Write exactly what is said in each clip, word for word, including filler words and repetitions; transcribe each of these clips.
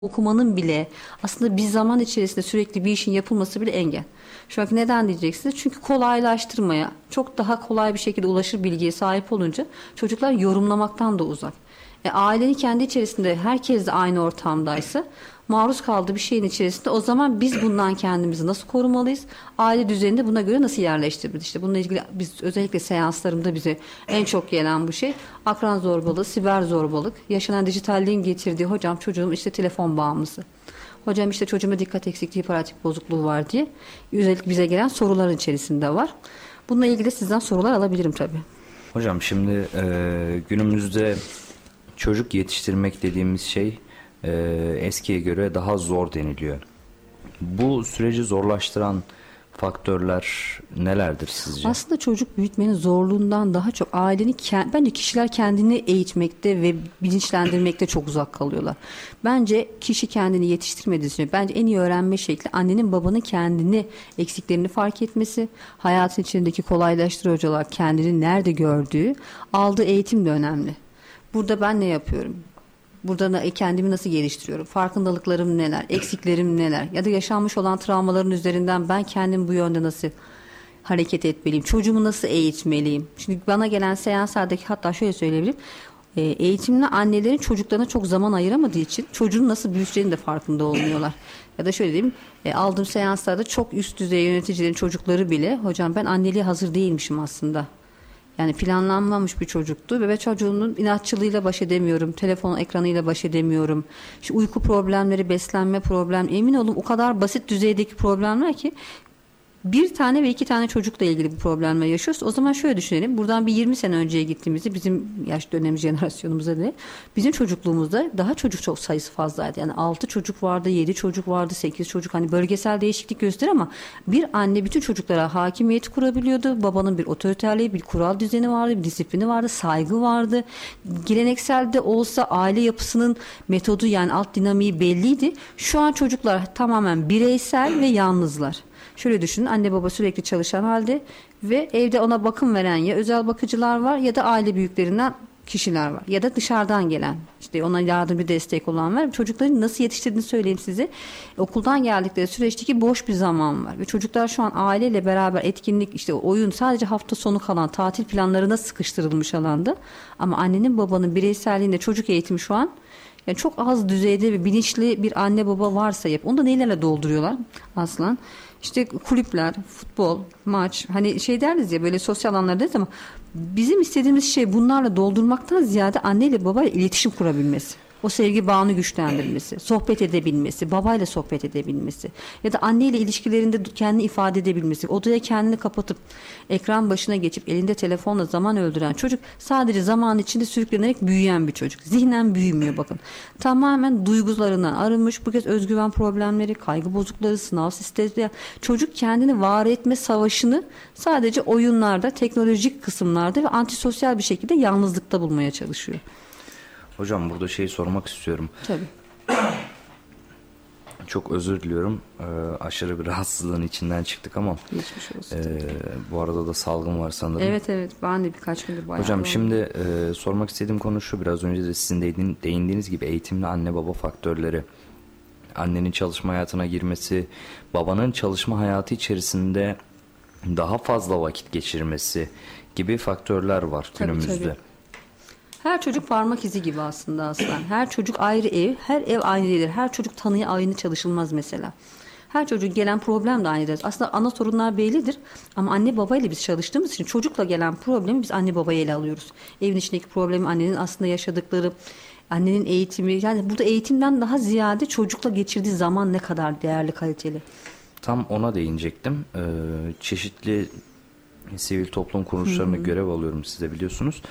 okumanın bile aslında bir zaman içerisinde sürekli bir işin yapılması bile engel. Şu anki neden diyeceksiniz? Çünkü kolaylaştırmaya, çok daha kolay bir şekilde ulaşır bilgiye sahip olunca çocuklar yorumlamaktan da uzak. E, ailenin kendi içerisinde herkes de aynı ortamdaysa maruz kaldığı bir şeyin içerisinde o zaman biz bundan kendimizi nasıl korumalıyız? Aile düzeninde buna göre nasıl yerleştirebiliriz? İşte bununla ilgili biz özellikle seanslarımda bize en çok gelen bu şey akran zorbalığı, siber zorbalık, yaşanan dijitalliğin getirdiği hocam çocuğum işte telefon bağımlısı. Hocam işte çocuğuma dikkat eksikliği, hiperaktif bozukluğu var diye özellikle bize gelen soruların içerisinde var. Bununla ilgili sizden sorular alabilirim tabii. Hocam şimdi e, günümüzde çocuk yetiştirmek dediğimiz şey e, eskiye göre daha zor deniliyor. Bu süreci zorlaştıran faktörler nelerdir sizce? Aslında çocuk büyütmenin zorluğundan daha çok ailenin, bence kişiler kendini eğitmekte ve bilinçlendirmekte çok uzak kalıyorlar. Bence kişi kendini yetiştirmediği için bence en iyi öğrenme şekli annenin babanın kendini, eksiklerini fark etmesi, hayatın içindeki kolaylaştırıcı olarak kendini nerede gördüğü, aldığı eğitim de önemli. Burada ben ne yapıyorum? Burada kendimi nasıl geliştiriyorum? Farkındalıklarım neler? Eksiklerim neler? Ya da yaşanmış olan travmaların üzerinden ben kendim bu yönde nasıl hareket etmeliyim? Çocuğumu nasıl eğitmeliyim? Şimdi bana gelen seanslardaki, hatta şöyle söyleyebilirim. Eğitimli annelerin çocuklarına çok zaman ayıramadığı için çocuğun nasıl büyüyeceğinin de farkında olmuyorlar. Ya da şöyle diyeyim, aldığım seanslarda çok üst düzey yöneticilerin çocukları bile hocam ben anneliğe hazır değilmişim aslında. Yani planlanmamış bir çocuktu ve çocuğunun inatçılığıyla baş edemiyorum, telefon ekranıyla baş edemiyorum. İşte uyku problemleri, beslenme problem, emin olun o kadar basit düzeydeki problemler ki bir tane ve iki tane çocukla ilgili bu problemler yaşıyoruz. O zaman şöyle düşünelim. Buradan bir yirmi sene önceye gittiğimizde bizim yaş dönemi jenerasyonumuza değil, bizim çocukluğumuzda daha çocuk çok sayısı fazlaydı. Yani altı çocuk vardı, yedi çocuk vardı, sekiz çocuk. Hani bölgesel değişiklik gösterir ama bir anne bütün çocuklara hakimiyeti kurabiliyordu. Babanın bir otoriterliği, bir kural düzeni vardı, bir disiplini vardı, saygı vardı. Geleneksel de olsa aile yapısının metodu, yani alt dinamiği belliydi. Şu an çocuklar tamamen bireysel ve yalnızlar. Şöyle düşünün, anne baba sürekli çalışan halde ve evde ona bakım veren ya özel bakıcılar var ya da aile büyüklerinden kişiler var. Ya da dışarıdan gelen, işte ona yardım bir destek olan var. Çocukların nasıl yetiştirdiğini söyleyeyim size. Okuldan geldikleri süreçteki boş bir zaman var. Ve çocuklar şu an aileyle beraber etkinlik, işte oyun, sadece hafta sonu kalan tatil planlarına sıkıştırılmış alanda. Ama annenin babanın bireyselliğinde çocuk eğitimi şu an yani çok az düzeyde ve bilinçli bir anne baba varsa yap. Onu da nelerle dolduruyorlar aslan? İşte kulüpler, futbol, maç, hani şey deriz ya böyle sosyal alanlar deriz ama bizim istediğimiz şey bunlarla doldurmaktan ziyade anneyle babayla iletişim kurabilmesi. O sevgi bağını güçlendirmesi, sohbet edebilmesi, babayla sohbet edebilmesi ya da anneyle ilişkilerinde kendini ifade edebilmesi, odaya kendini kapatıp ekran başına geçip elinde telefonla zaman öldüren çocuk sadece zaman içinde sürüklenerek büyüyen bir çocuk. Zihnen büyümüyor bakın. Tamamen duygularından arınmış, bu kez özgüven problemleri, kaygı bozuklukları, sınav stresi. Çocuk kendini var etme savaşını sadece oyunlarda, teknolojik kısımlarda ve antisosyal bir şekilde yalnızlıkta bulmaya çalışıyor. Hocam burada şey sormak istiyorum. Tabii. Çok özür diliyorum. Ee, aşırı bir rahatsızlığın içinden çıktık ama. Geçmiş olsun. E, bu arada da salgın var sanırım. Evet evet. Ben de birkaç gündür bayağı. Hocam oldu. şimdi e, sormak istediğim konu şu. Biraz önce de sizin değin, değindiğiniz gibi eğitimli anne baba faktörleri. Annenin çalışma hayatına girmesi, babanın çalışma hayatı içerisinde daha fazla vakit geçirmesi gibi faktörler var Tabii, günümüzde. tabii. Her çocuk parmak izi gibi aslında aslan. Her çocuk ayrı ev, her ev aynı değildir. Her çocuk tanıya aynı çalışılmaz mesela. Her çocuğun gelen problem de aynıdır. Aslında ana sorunlar bellidir ama anne babayla biz çalıştığımız için çocukla gelen problemi biz anne babaya ele alıyoruz. Evin içindeki problemi, annenin aslında yaşadıkları, annenin eğitimi, yani burada eğitimden daha ziyade çocukla geçirdiği zaman ne kadar değerli, kaliteli. Tam ona değinecektim. Ee, çeşitli sivil toplum kuruluşlarına hmm. görev alıyorum, siz de biliyorsunuz.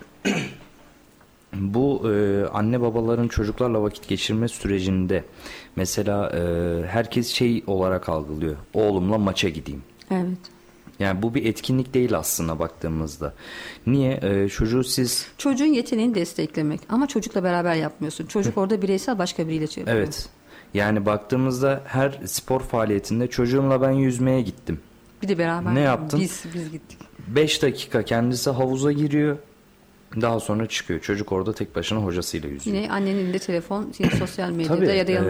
Bu e, anne babaların çocuklarla vakit geçirme sürecinde mesela e, herkes şey olarak algılıyor. Oğlumla maça gideyim. Evet. Yani bu bir etkinlik değil aslında baktığımızda. Niye? E, çocuğu siz... Çocuğun yeteneğini desteklemek ama çocukla beraber yapmıyorsun. Çocuk orada bireysel, başka biriyle çeviriyor. Evet. Yani baktığımızda her spor faaliyetinde çocuğumla ben yüzmeye gittim. Bir de beraber. Ne yaptın? Biz, biz gittik. beş dakika kendisi havuza giriyor. Daha sonra çıkıyor. Çocuk orada tek başına hocasıyla yüzüyor. Yine annenin elinde telefon, yine sosyal medyada Tabii, ya da yanında